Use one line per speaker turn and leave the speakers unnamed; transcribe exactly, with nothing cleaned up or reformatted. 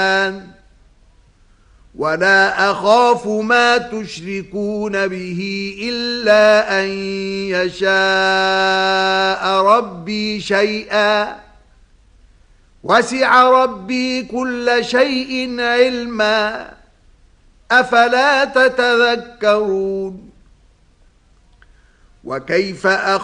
ولا أخاف ما تشركون به إلا أن يشاء ربي شيئا وسع ربي كل شيء علما أفلا تتذكرون وكيف أخاف